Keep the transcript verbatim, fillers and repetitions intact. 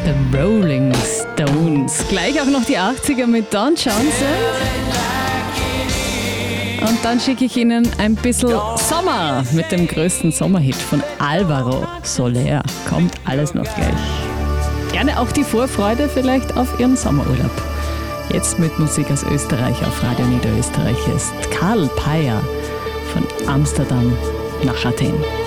The Rolling Stones. Gleich auch noch die achtziger mit Don Johnson. Und dann schicke ich Ihnen ein bisschen Sommer mit dem größten Sommerhit von Alvaro Soler. Kommt alles noch gleich. Gerne auch die Vorfreude vielleicht auf Ihren Sommerurlaub. Jetzt mit Musik aus Österreich auf Radio Niederösterreich ist Karl Peyer von Amsterdam nach Athen.